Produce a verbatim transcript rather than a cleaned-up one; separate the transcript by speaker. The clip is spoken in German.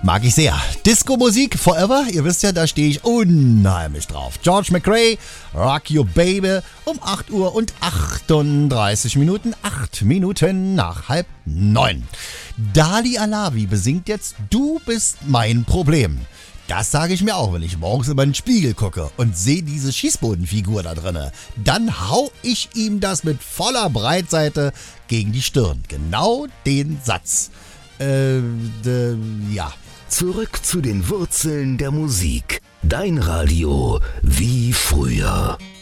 Speaker 1: Mag ich sehr. Disco-Musik forever, ihr wisst ja, da stehe ich unheimlich drauf. George McRae, Rock Your Baby, um acht Uhr und achtunddreißig Minuten, acht Minuten nach halb neun. Dali Alavi besingt jetzt Du bist mein Problem. Das sage ich mir auch, wenn ich morgens über den Spiegel gucke und sehe diese Schießbodenfigur da drinne. Dann hau ich ihm das mit voller Breitseite gegen die Stirn. Genau den Satz. Äh, de, ja.
Speaker 2: Zurück zu den Wurzeln der Musik. Dein Radio wie früher.